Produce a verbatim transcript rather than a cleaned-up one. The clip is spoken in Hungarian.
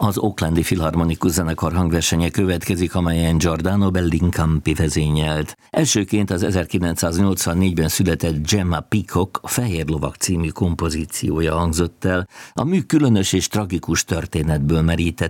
Az Oaklandi Filharmonikus Zenekar hangversenye következik, amelyen Giordano Bellincampi vezényelt. Elsőként az ezerkilencszáznyolcvannégyben született Gemma Peacock a Fehér lovak című kompozíciója hangzott el. A mű különös és tragikus történetből merített